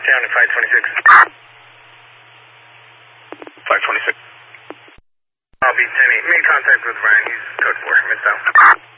Down to 526. 526. I'll be 10-8. Made contact with Ryan. He's code 4. Missed out.